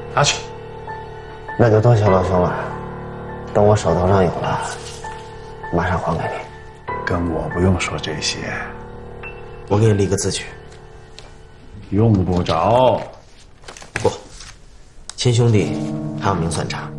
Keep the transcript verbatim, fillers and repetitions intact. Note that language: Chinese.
拿去。 那就多谢老兄了，等我手头上有了，马上还给你。 跟我不用说这些， 我给你立个字据。 用不着。 不，亲兄弟还有明算账。